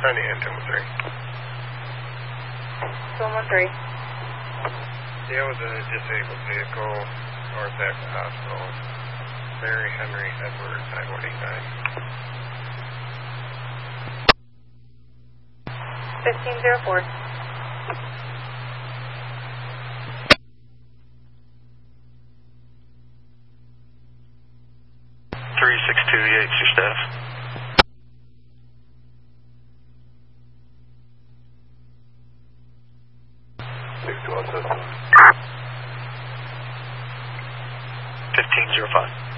Sunny and 1013. 113. Deal with a disabled vehicle north back to the hospital. Mary Henry Edwards, 9189. 1504. Yates, your staff. 621 system. 1505.